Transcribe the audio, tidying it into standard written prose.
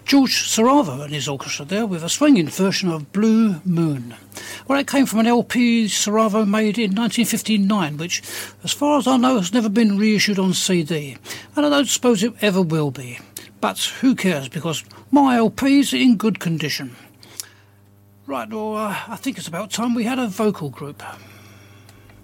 George Saravo and his orchestra there with a swinging version of Blue Moon. Well, it came from an LP Saravo made in 1959, which, as far as I know, has never been reissued on CD, and I don't suppose it ever will be. But who cares, because my LP's in good condition. Right, well, I think it's about time we had a vocal group.